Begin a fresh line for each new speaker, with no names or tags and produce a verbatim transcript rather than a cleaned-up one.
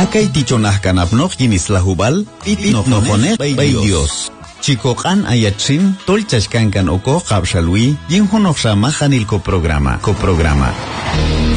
Akay tichonah kanapnoh kinis lahubal, itinohone bay Dios. Chico kan ayatsin, tolchashkankan oko kapshalwi, yinhonok sama hanil ko programa, ko programa.